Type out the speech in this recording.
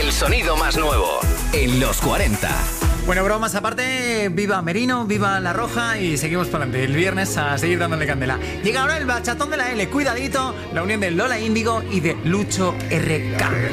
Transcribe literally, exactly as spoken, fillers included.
el sonido más nuevo en los cuarenta. Bueno, bromas aparte, viva Merino, viva La Roja y seguimos para adelante. El viernes a seguir dándole candela. Llega ahora el bachatón de la L, cuidadito, la unión de Lola Índigo y de Lucho R K.